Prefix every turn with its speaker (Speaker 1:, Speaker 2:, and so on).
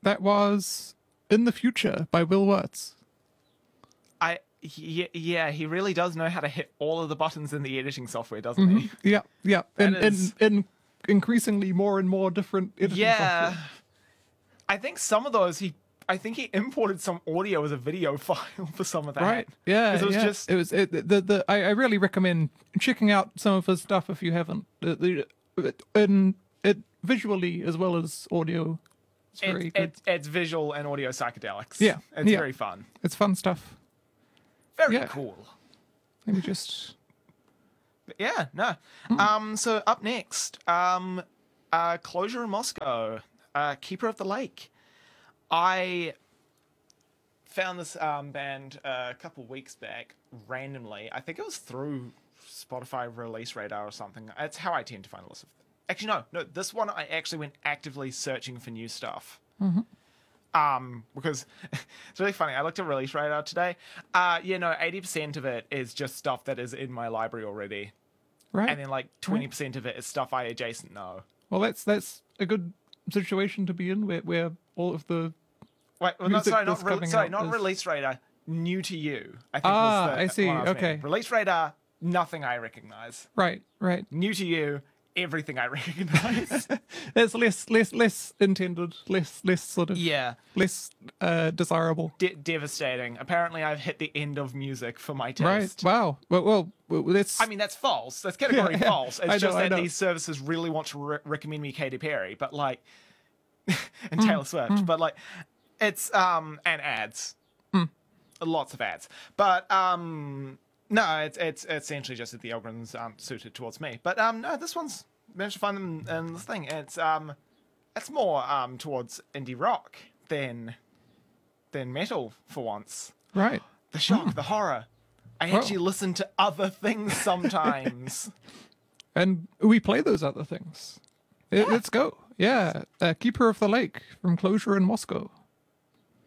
Speaker 1: That was In the Future by Will Wirtz.
Speaker 2: Yeah, he really does know how to hit all of the buttons in the editing software, doesn't he?
Speaker 1: Yeah.
Speaker 2: That
Speaker 1: And
Speaker 2: is-
Speaker 1: in increasingly more and more different editing software.
Speaker 2: I think some of those I think he imported some audio as a video file for some of that.
Speaker 1: Right. Yeah.
Speaker 2: 'Cause it was
Speaker 1: yeah.
Speaker 2: just
Speaker 1: It was I really recommend checking out some of his stuff if you haven't. It visually as well as audio. It's very good.
Speaker 2: it's visual and audio psychedelics.
Speaker 1: Yeah,
Speaker 2: It's
Speaker 1: yeah.
Speaker 2: very fun.
Speaker 1: It's fun stuff.
Speaker 2: Very
Speaker 1: Yeah.
Speaker 2: cool.
Speaker 1: Let me just.
Speaker 2: But yeah, no. So up next, Closure in Moscow, Keeper of the Lake. I found this band a couple weeks back randomly. I think it was through Spotify Release Radar or something. It's how I tend to find a list of. Actually, no. This one I actually went actively searching for new stuff. Because it's really funny. I looked at Release Radar today. 80% of it is just stuff that is in my library already,
Speaker 1: Right.
Speaker 2: and then like 20% of it is stuff I adjacent know.
Speaker 1: Well, that's a good situation to be in, where all of the.
Speaker 2: Wait, well,
Speaker 1: Music
Speaker 2: not
Speaker 1: that's coming out is-
Speaker 2: Release Radar. New to you. I think.
Speaker 1: Ah,
Speaker 2: was the
Speaker 1: I see,
Speaker 2: one was
Speaker 1: okay.
Speaker 2: meaning. Release Radar. Nothing I recognize.
Speaker 1: Right.
Speaker 2: New to you. Everything I recognize.
Speaker 1: There's less intended, less sort of
Speaker 2: Yeah.
Speaker 1: less desirable.
Speaker 2: Devastating. Apparently, I've hit the end of music for my
Speaker 1: Right.
Speaker 2: taste.
Speaker 1: Wow. Well, that's.
Speaker 2: I mean, that's false. That's categorically
Speaker 1: Yeah, yeah.
Speaker 2: false. It's
Speaker 1: I
Speaker 2: just
Speaker 1: know.
Speaker 2: that these services really want to recommend me Katy Perry, but like, and Taylor Swift, but like, it's and ads, lots of ads, but no, it's essentially just that the algorithms suited towards me. But no, this one's managed to find them in this thing. It's more towards indie rock than metal for once.
Speaker 1: right.
Speaker 2: The shock, the horror. I actually listen to other things sometimes.
Speaker 1: And we play those other things. Let's go. Yeah. Keeper of the Lake from Closure in Moscow.